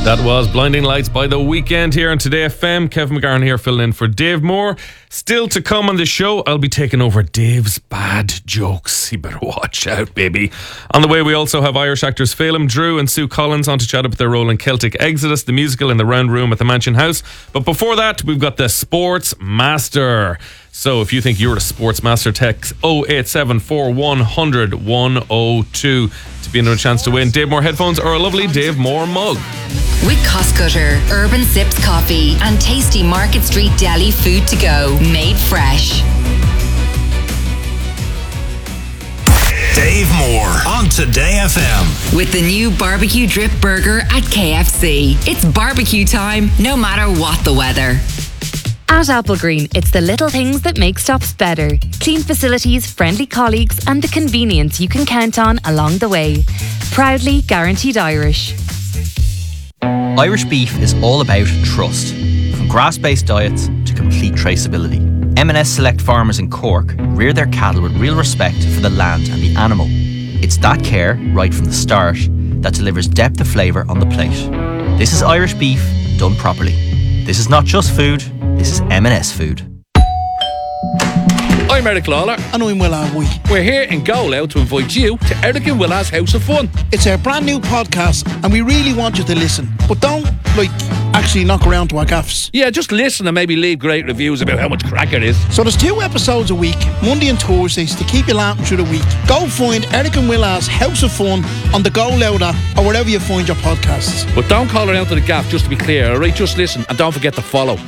That was Blinding Lights by The Weeknd here on Today FM. Kevin McGarren here filling in for Dave Moore. Still to come on the show, I'll be taking over Dave's bad jokes. You better watch out, baby. On the way, we also have Irish actors Phelim Drew and Sue Collins on to chat about their role in Celtic Exodus, the musical in the Round Room at the Mansion House. But before that, we've got the Sports Master. So if you think you're a Sports Master, text 0874 100 102 to be another chance to win Dave Moore headphones or a lovely Dave Moore mug. With Costcutter, Urban Sips Coffee and tasty Market Street Deli food to go, made fresh. Dave Moore on Today FM. With the new barbecue drip burger at KFC. It's barbecue time, no matter what the weather. At Applegreen, it's the little things that make stops better. Clean facilities, friendly colleagues, and the convenience you can count on along the way. Proudly guaranteed Irish. Irish beef is all about trust. From grass-based diets to complete traceability. M&S Select Farmers in Cork rear their cattle with real respect for the land and the animal. It's that care, right from the start, that delivers depth of flavour on the plate. This is Irish beef done properly. This is not just food, this is M&S food. I'm Eric Lawler. And I'm Will Alvoy. We're here in Golow to invite you to Eric and Willa's House of Fun. It's our brand new podcast and we really want you to listen. But don't, actually knock around to our gaffs. Yeah, just listen and maybe leave great reviews about how much crack it is. So there's 2 episodes a week, Monday and Thursdays, to keep you laughing through the week. Go find Eric and Willa's House of Fun on the Golow app or wherever you find your podcasts. But don't call around to the gaff, just to be clear, alright? Just listen and don't forget to follow.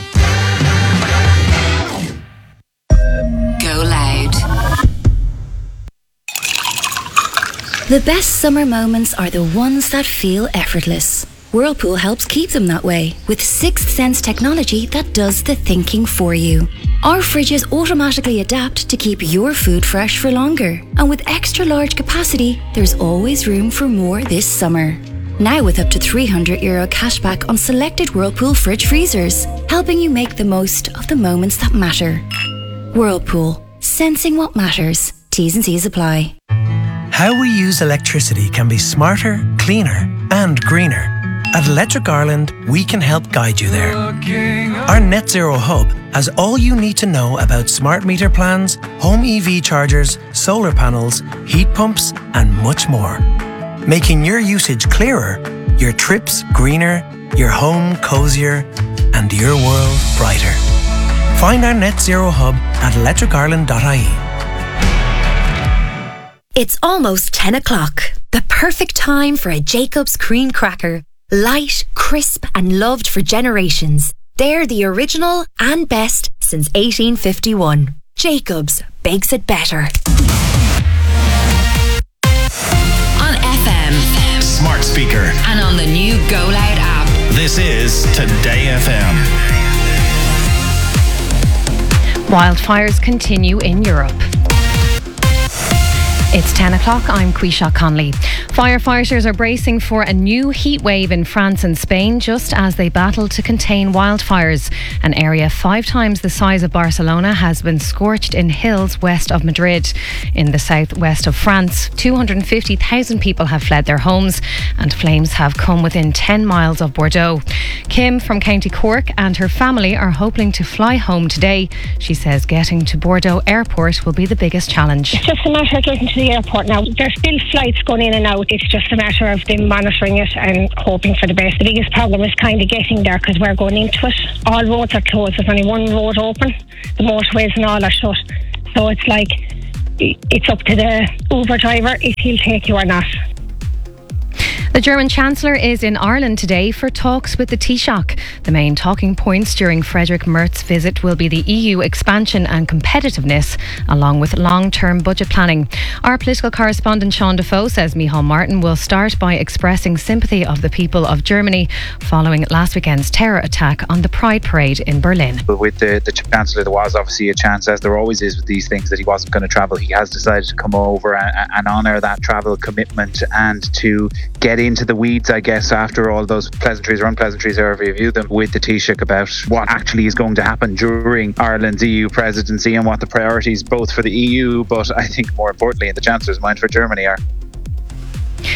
The best summer moments are the ones that feel effortless. Whirlpool helps keep them that way with Sixth Sense technology that does the thinking for you. Our fridges automatically adapt to keep your food fresh for longer. And with extra large capacity, there's always room for more this summer. Now with up to €300 cashback on selected Whirlpool fridge freezers, helping you make the most of the moments that matter. Whirlpool, sensing what matters. T's and C's apply. How we use electricity can be smarter, cleaner and greener. At Electric Ireland, we can help guide you there. Our Net Zero Hub has all you need to know about smart meter plans, home EV chargers, solar panels, heat pumps and much more. Making your usage clearer, your trips greener, your home cosier and your world brighter. Find our Net Zero Hub at electricireland.ie. It's almost 10 o'clock. The perfect time for a Jacob's cream cracker. Light, crisp and loved for generations. They're the original and best since 1851. Jacob's bakes it better. On FM, Smart speaker, and on the new Go Loud app. this is Today FM. Wildfires continue in Europe. It's 10 o'clock, I'm Quisha Conley. Firefighters are bracing for a new heat wave in France and Spain just as they battle to contain wildfires. An area 5 times the size of Barcelona has been scorched in hills west of Madrid. In the southwest of France, 250,000 people have fled their homes and flames have come within 10 miles of Bordeaux. Kim from County Cork and her family are hoping to fly home today. She says getting to Bordeaux Airport will be the biggest challenge. It's just a matter of getting to the airport now. There's still flights going in and out. It's just a matter of them monitoring it and hoping for the best. The biggest problem is kind of getting there because we're going into it. All roads are closed. There's only one road open. The motorways and all are shut. So it's like, it's up to the Uber driver if he'll take you or not. The German Chancellor is in Ireland today for talks with the Taoiseach. The main talking points during Frederick Mertz's visit will be the EU expansion and competitiveness, along with long-term budget planning. Our political correspondent Sean Defoe says Micheál Martin will start by expressing sympathy of the people of Germany following last weekend's terror attack on the Pride Parade in Berlin. But with the Chancellor, there was obviously a chance, as there always is with these things, that he wasn't going to travel. He has decided to come over and honour that travel commitment and to get into the weeds, I guess, after all those pleasantries or unpleasantries, however you view them, with the Taoiseach about what actually is going to happen during Ireland's EU presidency and what the priorities both for the EU, but I think more importantly in the Chancellor's mind for Germany are.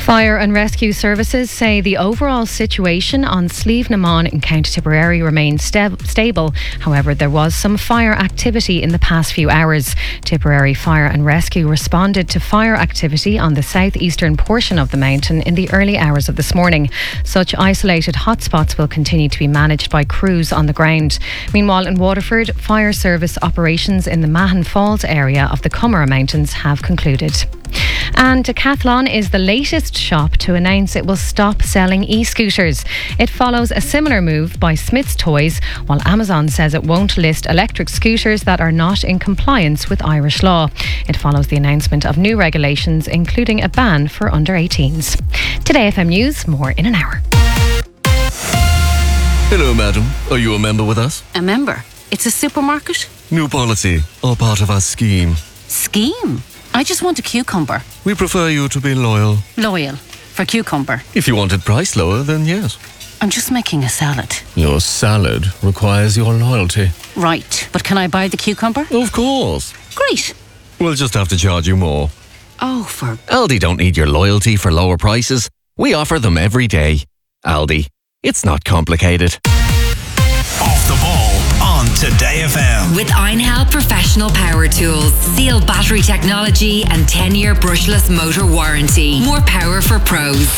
Fire and rescue services say the overall situation on Slieve na Mon in County Tipperary remains stable. However, there was some fire activity in the past few hours. Tipperary Fire and Rescue responded to fire activity on the southeastern portion of the mountain in the early hours of this morning. Such isolated hotspots will continue to be managed by crews on the ground. Meanwhile, in Waterford, fire service operations in the Mahon Falls area of the Coomera Mountains have concluded. And Decathlon is the latest shop to announce it will stop selling e-scooters. It follows a similar move by Smith's Toys, while Amazon says it won't list electric scooters that are not in compliance with Irish law. It follows the announcement of new regulations, including a ban for under 18s. Today FM News, more in an hour. Hello, madam. Are you a member with us? A member? It's a supermarket? New policy, all part of our scheme. Scheme? I just want a cucumber. We prefer you to be loyal. Loyal? For cucumber? If you wanted price lower, then yes. I'm just making a salad. Your salad requires your loyalty. Right, but can I buy the cucumber? Of course. Great. We'll just have to charge you more. Oh, for... Aldi don't need your loyalty for lower prices. We offer them every day. Aldi. It's not complicated. Off the ball on Today FM. With Einhell Professional Power Tools. Seal battery technology and 10-year brushless motor warranty. More power for pros.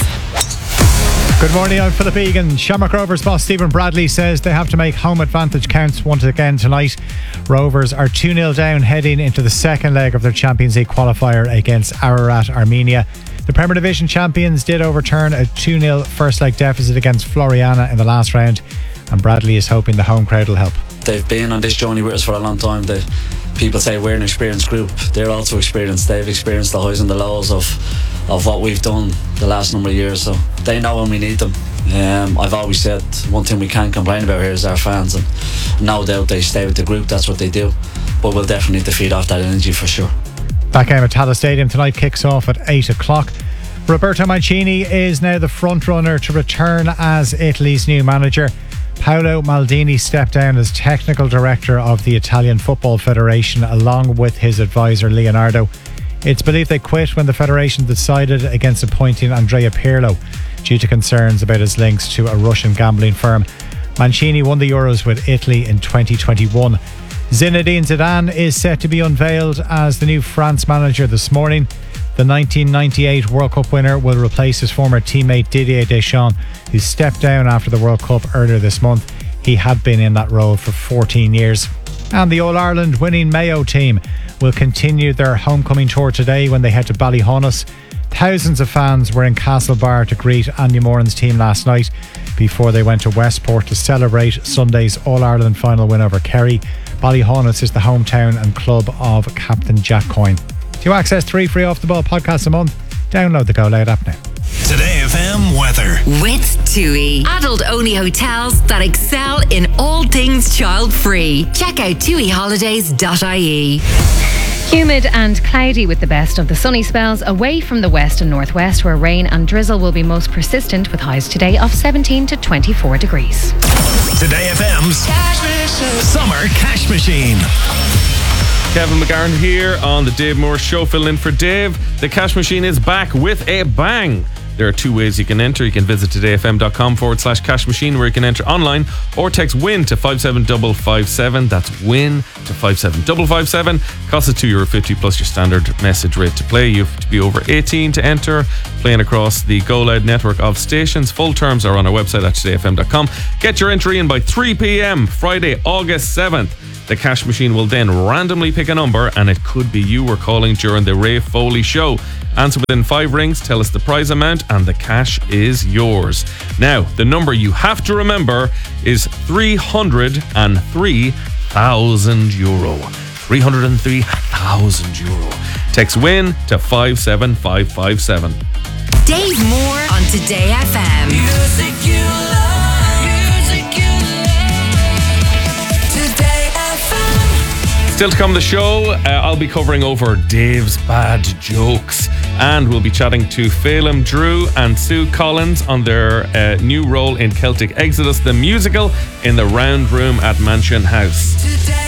Good morning, I'm Philip Egan. Shamrock Rovers boss Stephen Bradley says they have to make home advantage count once again tonight. Rovers are 2-0 down heading into the second leg of their Champions League qualifier against Ararat Armenia. The Premier Division champions did overturn a 2-0 first leg deficit against Floriana in the last round, and Bradley is hoping the home crowd will help. They've been on this journey with us for a long time. People say we're an experienced group. They're also experienced. They've experienced the highs and the lows of what we've done the last number of years, so they know when we need them. I've always said one thing we can't complain about here is our fans, and no doubt they stay with the group. That's what they do, but we'll definitely need to feed off that energy for sure. That game at Tallaght Stadium tonight kicks off at 8 o'clock. Roberto Mancini is now the front runner to return as Italy's new manager. Paolo Maldini stepped down as technical director of the Italian Football Federation along with his advisor Leonardo. It's believed they quit when the federation decided against appointing Andrea Pirlo due to concerns about his links to a Russian gambling firm. Mancini won the Euros with Italy in 2021. Zinedine Zidane is set to be unveiled as the new France manager this morning. The 1998 World Cup winner will replace his former teammate Didier Deschamps, who stepped down after the World Cup earlier this month. He had been in that role for 14 years. And the All-Ireland winning Mayo team will continue their homecoming tour today when they head to Ballyhonus. Thousands of fans were in Castlebar to greet Andy Moran's team last night before they went to Westport to celebrate Sunday's All-Ireland final win over Kerry. Ballyhonus is the hometown and club of Captain Jack Coyne. To access 3 free Off the Ball podcasts a month, download the Go Loud app now. Today FM weather. With TUI. Adult-only hotels that excel in all things child-free. Check out tuiholidays.ie. Humid and cloudy with the best of the sunny spells away from the west and northwest, where rain and drizzle will be most persistent, with highs today of 17 to 24 degrees. Today FM's Summer Cash Machine. Kevin McGarren here on the Dave Moore Show, filling in for Dave. The cash machine is back with a bang. There are 2 ways you can enter. You can visit todayfm.com/cash machine, where you can enter online, or text WIN to 57557. That's WIN to 57557. Costs €2.50 plus your standard message rate to play. You have to be over 18 to enter. Playing across the Go Loud network of stations. Full terms are on our website at todayfm.com. Get your entry in by 3 p.m. Friday, August 7th. The cash machine will then randomly pick a number, and it could be you we're calling during the Ray Foley show. Answer within 5 rings, tell us the prize amount, and the cash is yours. Now, the number you have to remember is €303,000. €303,000. Text WIN to 57557. Dave Moore on Today FM. Music you love, music you love. Today FM. Still to come on the show, I'll be covering over Dave's bad jokes, and we'll be chatting to Phelim Drew and Sue Collins on their new role in Celtic Exodus, the musical, in the Round Room at Mansion House. Today